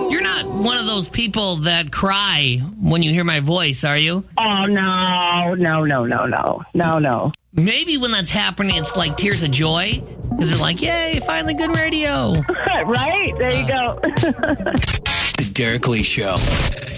You're not one of those people that cry when you hear my voice, are you? Oh, no. Maybe when that's happening, it's like tears of joy. Because they're like, yay, finally good radio. Right? There you go. The Derek Lee Show.